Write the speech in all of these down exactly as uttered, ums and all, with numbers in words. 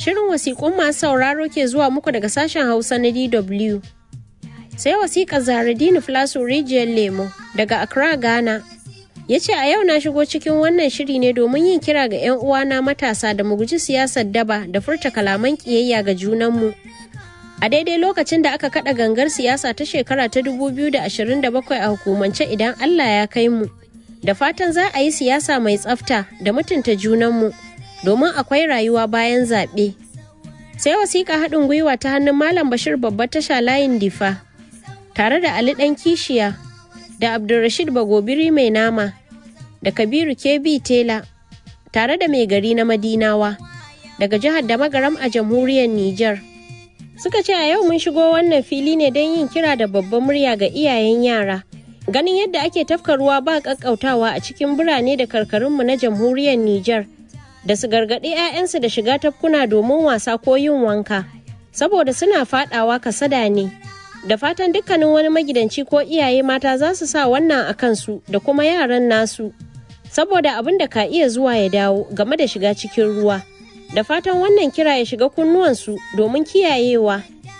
Shirin wasiƙun masu sauraro ke zuwa muku daga sashen Hausa na D W. Sai wasiƙar Zahraddini Filasu Rijiyar Lemo daga Accra, Ghana. Ya ce a yau na shigo cikin wannan shiri ne domin yin kira ga 'yan uwana matasa da mu guji siyasar daba da furta kalaman ƙiyayya ga junanmu. A daidai lokacin da aka kaɗa gangar siyasa ta shekara ta dubu biyu da ashirin da bakwai a hukumance idan Allah ya kai mu. Da fatan za a yi siyasa mai tsafta da mutunta junanmu domin akwai rayuwa bayan zaɓe. Sai wasiƙa haɗin gwiwa ta hannun Malam Bashir babbar tasha layin Difa. Tare da Ali ɗan kishiya da Abdulrashid Bagobiri mai nama da Kabiru K B Tela tare da mai gari na Madinawa daga jihar da Magaram a jamhuriyar Nijar. Suka ce a yau mun shigo wannan fili ne don yin kira da babban murya ga iyayen yara. Ganin yadda ake tafka ruwa ba ƙaƙƙautawa a cikin birane da karkarunmu na jamhuriyar Nijar da su gargaɗi 'ya'yansu da shiga tafkuna domin wasa ko yin wanka saboda suna faɗawa kasada ne. Da fatan dukkanin wani magidanci ko iyaye mata za su sa wannan a kansu da kuma yaran nasu saboda abin da ka iya zuwa ya dawo game da shiga cikin ruwa. Da fatan wannan kira ya shiga kunnuwansu domin kiyayewa.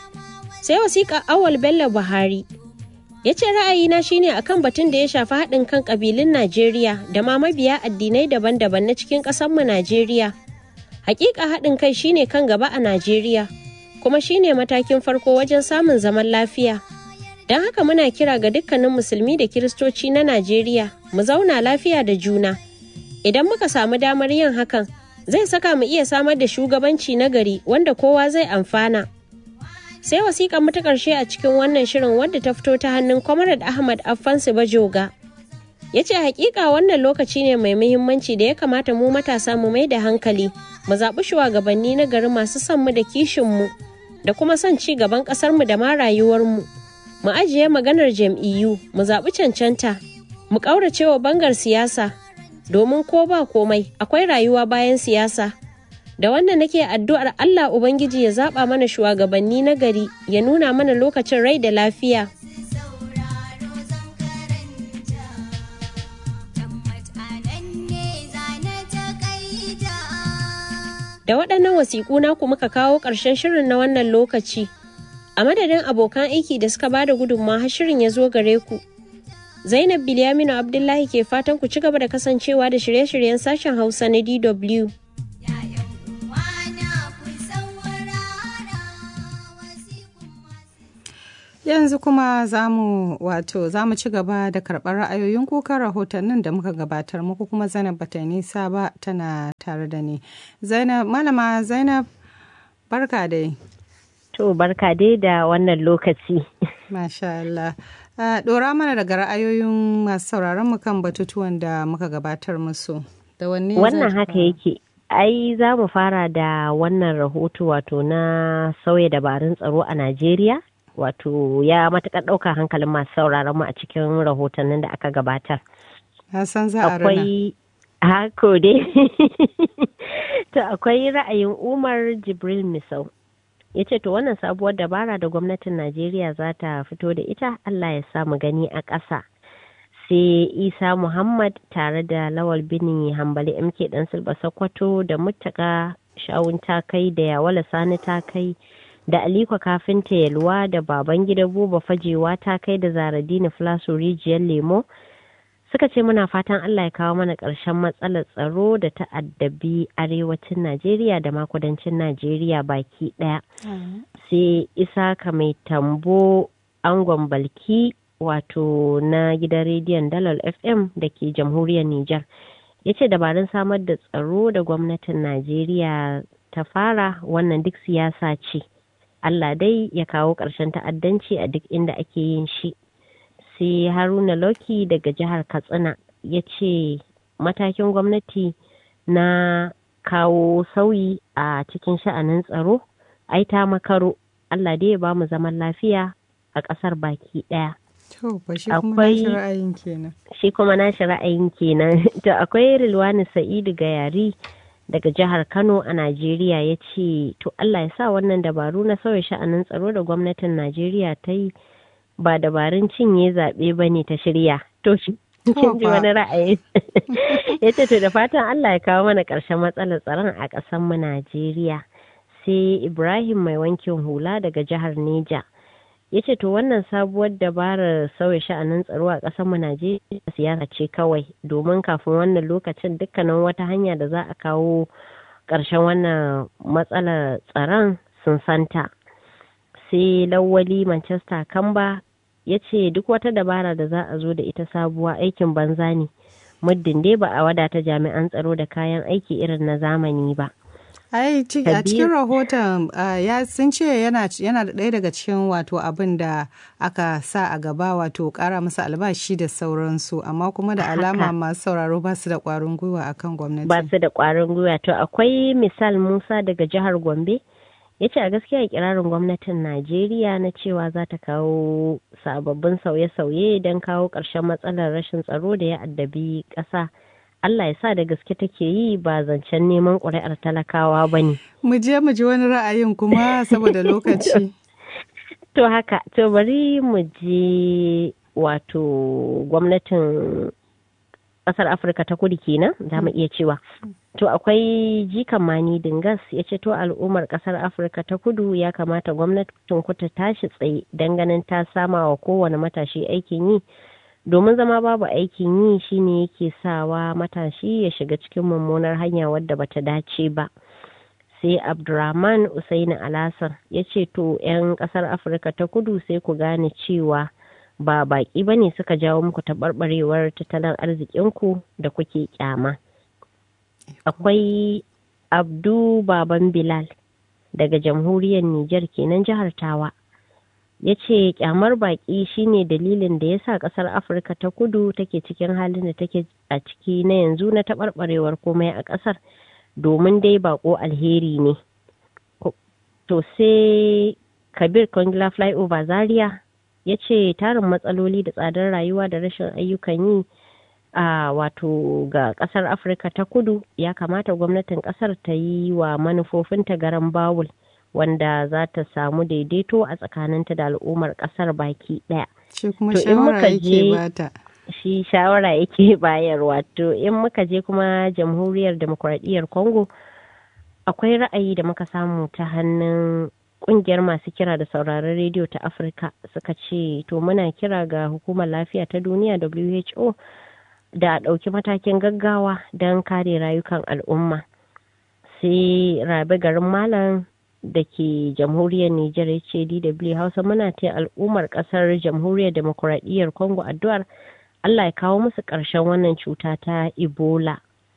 Sai wasiƙa Awal Bello Buhari ya ce ra'ayina shine akan batun da ya shafi haɗin kan ƙabilun Najeriya da ma mabiya addinai daban-daban na cikin ƙasarmu Najeriya. Hakika haɗin kai shine kan gaba a Najeriya. Kuma shine matakin farko wajen samun zaman lafiya. Don haka muna kira ga dukkanin musulmi da kiristoci na Najeriya mu zauna lafiya da juna. Idan muka samu damar yin hakan, zai saka mu iya samar da shugabanci na gari wanda kowa zai amfana. Sai wasiƙar mu ta ƙarshe a cikin wannan shirin wadda ta fito ta hannun Comrade Ahmad Affansu Bajoga. Ya ce hakika wannan lokaci ne mai muhimmanci da ya kamata mu matasa mu mai da hankali, mu zaɓi shugabanni na gari masu son mu da kishin mu. Da kuma son ci gaban ƙasarmu da ma rayuwarmu. Mu ajiye maganar jam'iyyu, mu zaɓi cancanta, mu ƙaurace wa bangar siyasa, domin ko ba komai akwai rayuwa bayan siyasa. Da wannan nake addu'ar Allah Ubangiji ya zaɓa mana shugabanni na gari, ya nuna mana lokacin rai da lafiya. Da waɗannan wasiƙu naku muka kawo ƙarshen shirin na wannan lokaci. A madadin abokan aiki da suka bada gudunmawa har shirin ya zo gare ku. Zainab Bilyaminu Abdullahi ke fatan ku ci gaba da kasancewa da shirye-shiryen sashen Hausa na D W. Yanzu kuma za mu wato za mu ci gaba da karɓar ra'ayoyin kukan rahotannin da muka gabatar muku, kuma Zainab bata nisa ba tana tare da ni. Zainab, Malama Zainab, barka dai. To barka dai da wannan lokaci. Masha Allah. Uh, Ɗora mana daga ra'ayoyin masu sauraron mu kan batutuwan da muka gabatar musu. Da wanne wannan haka yake. Ai za mu fara da wannan rahoto wato na sauya dabarun tsaro a Najeriya. Wato ya matuƙar ɗaukar hankalin masu sauraron mu a cikin rahotannin da aka gabatar. Hassan za a rana. Akwai hako dai. To akwai ra'ayin Umar Jibril Misau. Ya ce to wannan sabuwar dabara da gwamnatin Najeriya za ta fito da ita, Allah ya sa mu gani a ƙasa. Sai Isa Muhammad tare da Lawal Bini Hambali M K ɗan Silba Sokoto da Muttaka Shawun Takai da Yawala Sani Takai da Aliko Kafinta Yalwa da Babangida Buba Fajewa Takai da Zahraddini Filasu Rijiyar Lemo suka ce muna fatan Allah ya kawo mana ƙarshen matsalar tsaro da ta'addabi arewacin Najeriya da ma kudancin Najeriya baki ɗaya. Mm. Sai Isaka Mai Tambo Angon Balki wato na gidan rediyon Dalal F M da ke jamhuriyar Nijar. Ya ce dabarun samar da tsaro da gwamnatin Najeriya ta fara wannan duk siyasa ce. Allah dai ya kawo ƙarshen ta'addanci a duk inda ake yin shi. Sai Haruna Loki daga jihar Katsina ya ce matakin gwamnati na kawo sauyi a cikin sha'anin tsaro ai ta makaro. Allah dai ya ba mu zaman lafiya a ƙasar baki ɗaya. To, ba shi kuma nashi ra'ayin kenan. Shi kuma nashi ra'ayin kenan. To akwai Rilwani Sa'idu Gayari daga jihar Kano a Najeriya ya ce to Allah ya sa wannan dabaru na sauya sha'anin tsaro da gwamnatin Najeriya ta yi ba dabarun cinye zaɓe ba ne ta shirya. To shi kin ji wani ra'ayi. Ya ce to da fatan Allah ya kawo mana ƙarshen matsalar tsaron a ƙasar mu Najeriya. sai Ibrahim mai wankin hula daga jihar Neja. Ya ce to wannan sabuwar dabarar sauya sha'anin tsaro a ƙasar mu Najeriya siyasa ce kawai, domin kafin wannan lokacin dukkanin wata hanya da za a kawo ƙarshen wannan matsalar tsaron sun santa. Sai Lawali Manchester Kamba ya ce duk wata dabara da za a zo da ita sabuwa aikin banza ne, muddin dai ba a wadata jami'an tsaro da kayan aiki irin na zamani ba. Ai, a cikin rahoton ya sun ce yana da ɗaya daga cikin wato abin da aka sa a gaba, wato ƙara masa albashi da sauransu, amma kuma da alama masu sauraro ba su da ƙwarin gwiwa akan gwamnati. Ba su da ƙwarin gwiwa. To akwai misal Musa daga jihar Gombe, ya ce a gaskiya kirarin gwamnatin Najeriya na cewa za ta kawo sababbin sauye-sauye don kawo ƙarshen matsalar rashin tsaro da ya addabi ƙasa. Allah ya sa da gaske take yi, ba zancen neman ƙuri'ar talakawa ba ne. Mu je mu ji wani ra'ayin kuma saboda lokaci. To haka, to bari mu je wato gwamnatin ƙasar Afirka ta Kudu kenan, za mu iya cewa. To akwai Jikan Mani Dingas ya ce to al'ummar ƙasar Afirka ta Kudu ya kamata gwamnatin ku ta tashi tsaye don ganin ta sama wa kowane matashi aikin yi. Domin zama babu aikin yi shine yake sawa matashi ya shiga cikin mummunar hanya wadda bata dace ba. Sai Abdurrahman Usaini Alasar ya ce to 'yan kasar Afirka ta Kudu sai ku gane cewa ba baki bane suka jawo muku taɓarɓarewar tattalin arzikinku da kuke kyama. Akwai Abdu Baban Bilal daga jamhuriyar Nijar kenan jihar Tawa. Ya ce kyamar baki shine dalilin da ya sa kasar Afirka ta Kudu take cikin halin da take a ciki na yanzu na taɓarɓarewar komai a ƙasar, domin dai bako alheri ne. To sai Kabir Kongila Flyover Zaria ya ce tarin matsaloli da tsadar rayuwa da rashin ayyukan yi a wato ga ƙasar Afirka ta Kudu ya kamata gwamnatin ƙasar ta yi wa manufofinta garan bawul, wanda za ta samu daidaito a tsakaninta da al'ummar kasar baki daya. Shi kuma shawara yake bata. Shi shawara yake bayarwa. To in muka je kuma jamhuriyar demokuraɗiyyar Congo, akwai ra'ayi da muka samu ta hannun kungiyar masu kira da sauraron rediyo ta Afirka, suka ce to muna kira ga hukumar lafiya ta duniya W H O da ɗauki matakin gaggawa don kare rayukan al'umma. Sai Rabi garin Malam da ke jamhuriyar Nijar ya ce D W Hausa muna ta al'ummar kasar jamhuriyar demokuraɗiyyar Congo addu'ar Allah ya kawo musu ƙarshen wannan cuta ta Ebola.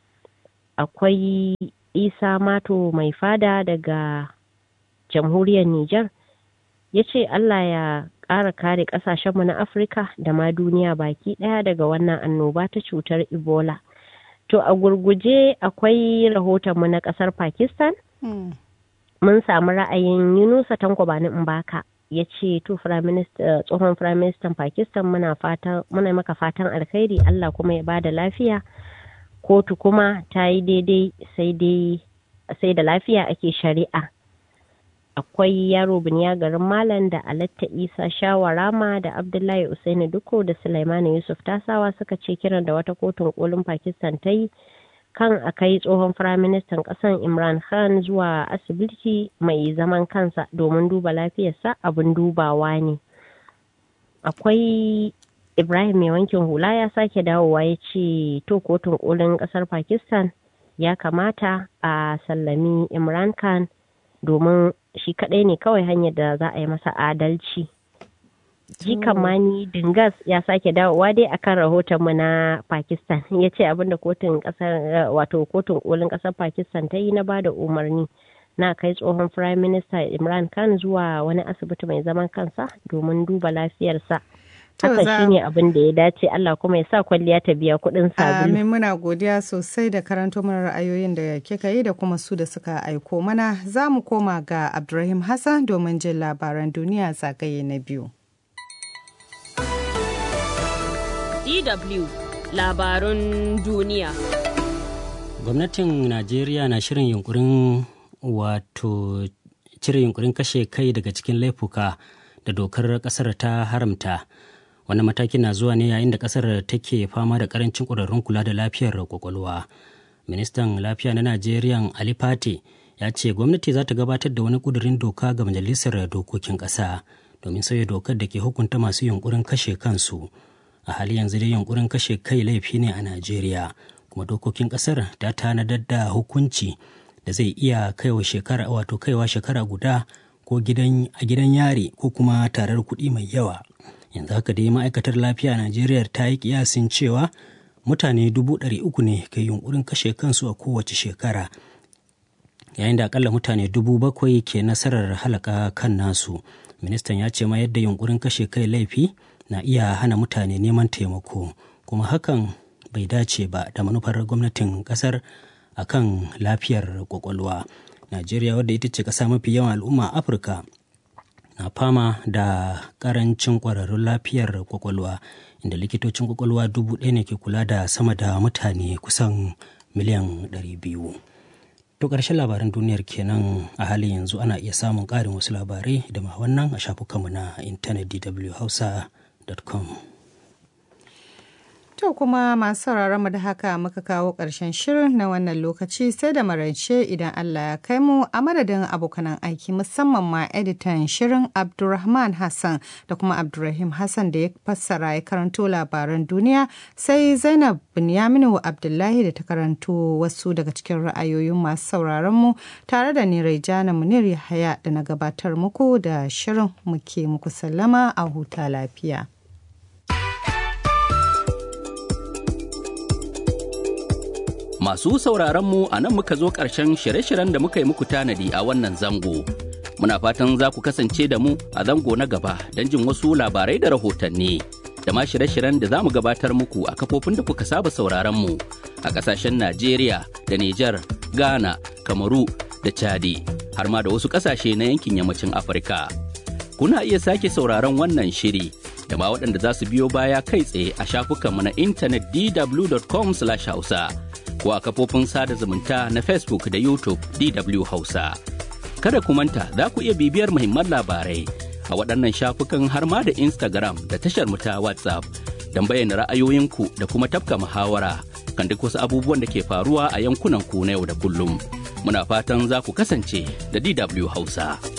Akwai Isa Mato mai fada daga jamhuriyar Nijar ya ce Allah ya ƙara kare ƙasashenmu na Afirka da ma duniya baki ɗaya daga wannan annoba ta cutar Ebola. To a gurguje akwai rahotonmu na ƙasar Pakistan. Hmm. Mun samu ra'ayin Yunusa Tanko Bani Mbaka ya ce to tsohon firaministan Pakistan muna muna maka fatan alkhairi, Allah kuma ya bada lafiya. Kotu kuma ta yi daidai, sai dai sai da lafiya ake shari'a. Akwai Yaro Biniya garin Malam da Alatta Isa Shawarama da Abdullahi Usaini Duko da Sulaimani Yusuf Tasawa suka ce kiran da wata kotun kolin Pakistan ta yi kan a kai tsohon firaministan ƙasar Imran Khan zuwa asibiti mai zaman kansa domin duba lafiyarsa abin dubawa ne. Akwai Ibrahim mai wankin hula ya sake dawowa ya ce to kotun kolin ƙasar Pakistan ya kamata a sallami Imran Khan domin shi kaɗai ne kawai hanyar da za a yi masa adalci. Jikan Mani Dingas ya sake dawowa dai akan rahoton mu na Pakistan, ya ce abinda kotun kasar wato kotun kolin kasar Pakistan ta yi na bada umarni na kai tsohon Prime Minister Imran Khan zuwa wani asibiti mai zaman kansa domin duba lafiyarsa. Haka shine abin da ya dace, Allah kuma ya sa kwalliya ta biya kuɗin sabulu. Amin, muna godiya sosai da karanto mana ra'ayoyin da kika yi da kuma su da suka aiko mana. Za mu koma ga Abdurrahim Hassan domin jin labaran duniya zagaye na biyu. D W labarun duniya. Gwamnatin Najeriya na shirin yunkurin wato cire yunkurin kashe kai daga cikin laifuka da dokar kasar ta haramta. Wannan mataki na zuwa ne yayin da kasar take fama da karancin ƙwararrun kula da lafiyar kwakwalwa. Ministan lafiya na Najeriya Ali Pate ya ce gwamnati za ta gabatar da wani ƙudurin doka ga majalisar dokokin ƙasa domin sauya dokar da ke hukunta masu yunkurin kashe kansu. A hali yanzu dai yunkurin kashe kai laifi ne a Najeriya, kuma dokokin ƙasar ta tanadar da hukunci da zai iya kaiwa shekara wato kaiwa shekara guda ko gidan a gidan yari ko kuma tarar kuɗi mai yawa. Yanzu haka dai ma'aikatar lafiya a Najeriya ta yi kiyasin cewa mutane dubu ɗari uku ne ke yunkurin kashe kansu a kowace shekara, yayin da akalla mutane dubu bakwai ke nasarar halaka kan nasu. Ministan ya ce ma yadda yunkurin kashe kai laifi na iya hana mutane neman taimako, kuma hakan bai dace ba da manufar gwamnatin kasar akan lafiyar kwakwalwa. Najeriya, wadda ita ce ƙasa mafi yawan al'umma a Afirka, na fama da ƙarancin ƙwararrun lafiyar kwakwalwa, inda likitocin kwakwalwa dubu ɗaya ne ke kula da sama da mutane kusan miliyan ɗari biyu. To ƙarshen labaran duniyar kenan. A halin yanzu ana iya samun ƙarin wasu labarai da ma wannan a shafukanmu na intanet d w hausa dot com. To kuma masu sauraron mu da haka muka kawo ƙarshen shirin na wannan lokaci, sai da maraice idan Allah ya kai mu, a madadin abokanan aiki musamman ma editan shirin Abdulrahman Hassan da kuma Abdulrahim Hassan da ya fassara ya karanto labaran duniya, sai Zainab Binyaminu Abdullahi da ta karanto wasu daga cikin ra'ayoyin masu sauraron mu, tare da ni Raijana Munir Yahaya da na gabatar muku da shirin, muke muku sallama a huta lafiya. Masu sauraronmu a nan muka zo ƙarshen shirye-shiryen da muka yi muku tanadi a wannan zango. Muna fatan za ku kasance da mu a zango na gaba don jin wasu labarai da rahotanni. Da ma shirye-shiryen da za mu gabatar muku a kafofin da kuka saba sauraronmu a ƙasashen Najeriya da Nijar, Ghana, Kamaru da Chadi, har ma da wasu ƙasashe na yankin yammacin Afirka. Kuna iya sake sauraron wannan shiri da ma waɗanda za su biyo baya kai tsaye a shafukanmu na intanet d w dot com slash hausa. ko a kafofin sada zumunta na Facebook da YouTube D W Hausa. Kada ku manta za ku iya bibiyar muhimman labarai a waɗannan shafukan har ma da Instagram da tashar mu ta WhatsApp don bayyana ra'ayoyinku da kuma tafka muhawara kan duk wasu abubuwan da ke faruwa a yankunan ku na yau da kullum. Muna fatan za ku kasance da D W Hausa.